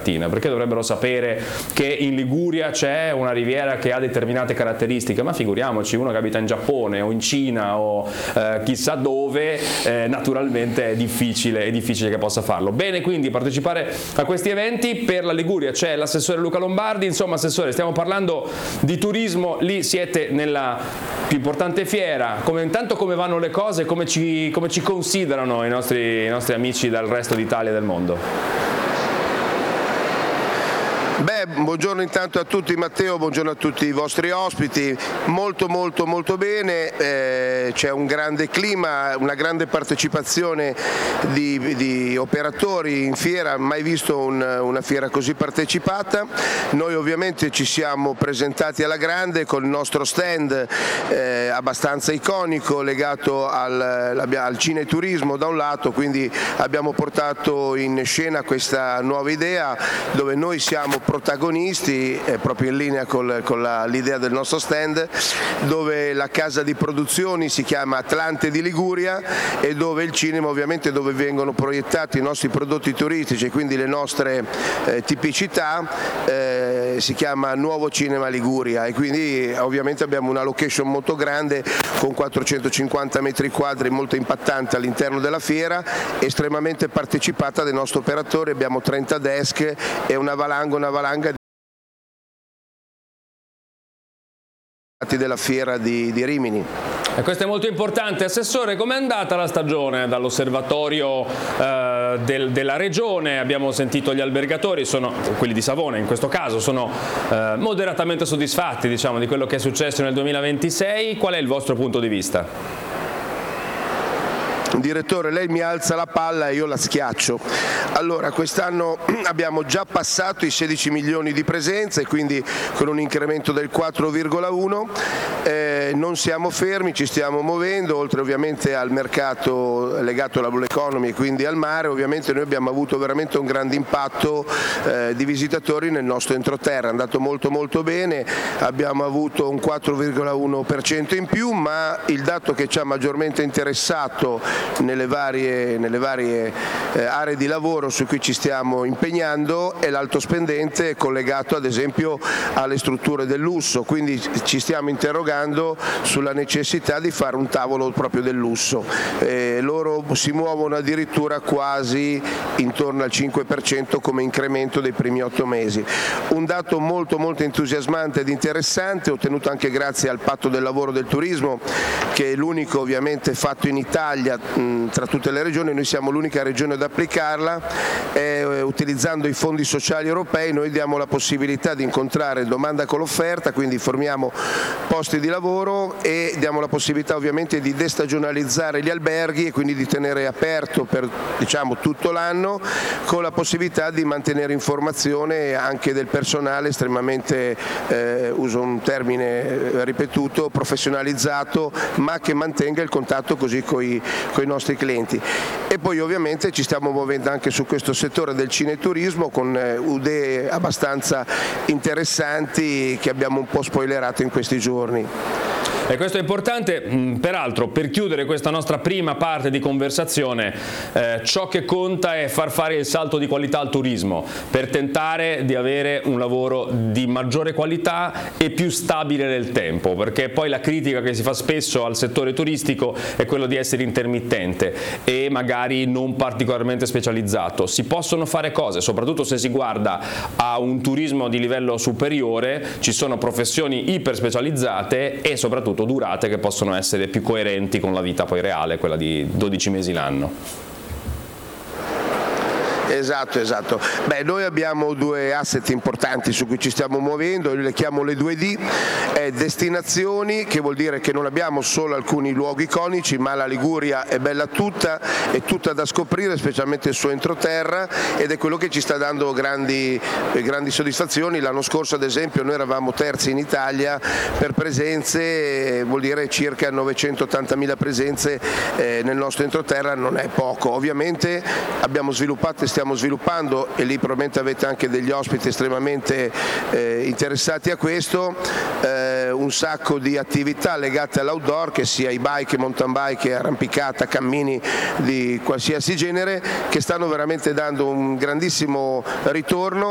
cartina? Perché dovrebbero sapere che in Liguria c'è una riviera che ha determinate caratteristiche, ma figuriamoci, uno che abita in Giappone o in Cina o chissà dove, naturalmente è difficile che possa farlo. Bene, quindi partecipare a questi eventi. Per la Liguria c'è l'assessore Luca Lombardi. Insomma, assessore, stiamo parlando di turismo, lì siete nella più importante fiera. Intanto come vanno le cose, come ci considerano i nostri amici dal resto d'Italia e del mondo? Buongiorno intanto a tutti, Matteo, buongiorno a tutti i vostri ospiti. Molto bene, c'è un grande clima, una grande partecipazione di operatori in fiera, mai visto una fiera così partecipata. Noi ovviamente ci siamo presentati alla grande con il nostro stand abbastanza iconico legato al cineturismo da un lato, quindi abbiamo portato in scena questa nuova idea dove noi siamo protagonisti, proprio in linea con l'idea del nostro stand, dove la casa di produzioni si chiama Atlante di Liguria e dove il cinema ovviamente dove vengono proiettati i nostri prodotti turistici, quindi le nostre tipicità, si chiama Nuovo Cinema Liguria, e quindi ovviamente abbiamo una location molto grande con 450 metri quadri, molto impattante all'interno della fiera, estremamente partecipata dai nostri operatori. Abbiamo 30 desk e una valanga della fiera di Rimini. E questo è molto importante. Assessore, com'è andata la stagione dall'osservatorio della regione? Abbiamo sentito gli albergatori, quelli di Savona in questo caso, sono moderatamente soddisfatti, diciamo, di quello che è successo nel 2026. Qual è il vostro punto di vista? Direttore, lei mi alza la palla e io la schiaccio. Allora, quest'anno abbiamo già passato i 16 milioni di presenze, quindi con un incremento del 4,1. Non siamo fermi, ci stiamo muovendo, oltre ovviamente al mercato legato alla blue economy e quindi al mare. Ovviamente noi abbiamo avuto veramente un grande impatto di visitatori nel nostro entroterra, è andato molto bene, abbiamo avuto un 4,1% in più, ma il dato che ci ha maggiormente interessato nelle varie aree di lavoro su cui ci stiamo impegnando è l'alto spendente collegato ad esempio alle strutture del lusso, quindi ci stiamo interrogando sulla necessità di fare un tavolo proprio del lusso. Loro si muovono addirittura quasi intorno al 5% come incremento dei primi 8 mesi. Un dato molto entusiasmante ed interessante, ottenuto anche grazie al patto del lavoro del turismo, che è l'unico ovviamente fatto in Italia tra tutte le regioni. Noi siamo l'unica regione ad applicarla e utilizzando i fondi sociali europei noi diamo la possibilità di incontrare domanda con l'offerta, quindi formiamo posti di lavoro e diamo la possibilità ovviamente di destagionalizzare gli alberghi e quindi di tenere aperto per tutto l'anno, con la possibilità di mantenere informazione anche del personale estremamente, uso un termine ripetuto, professionalizzato, ma che mantenga il contatto così con i nostri clienti. E poi ovviamente ci stiamo muovendo anche su questo settore del cineturismo con idee abbastanza interessanti che abbiamo un po' spoilerato in questi giorni. E questo è importante. Peraltro, per chiudere questa nostra prima parte di conversazione, ciò che conta è far fare il salto di qualità al turismo per tentare di avere un lavoro di maggiore qualità e più stabile nel tempo, perché poi la critica che si fa spesso al settore turistico è quello di essere intermittente e magari non particolarmente specializzato. Si possono fare cose, soprattutto se si guarda a un turismo di livello superiore, ci sono professioni iper specializzate e soprattutto durate che possono essere più coerenti con la vita poi reale, quella di 12 mesi l'anno. Esatto. Noi abbiamo due asset importanti su cui ci stiamo muovendo, io le chiamo le 2D, destinazioni, che vuol dire che non abbiamo solo alcuni luoghi iconici, ma la Liguria è bella tutta, è tutta da scoprire, specialmente il suo entroterra, ed è quello che ci sta dando grandi soddisfazioni. L'anno scorso ad esempio noi eravamo terzi in Italia per presenze, vuol dire circa 980.000 presenze nel nostro entroterra, non è poco. Ovviamente abbiamo sviluppato e stiamo sviluppando, e lì probabilmente avete anche degli ospiti estremamente interessati a questo, un sacco di attività legate all'outdoor, che sia i bike, mountain bike, arrampicata, cammini di qualsiasi genere, che stanno veramente dando un grandissimo ritorno.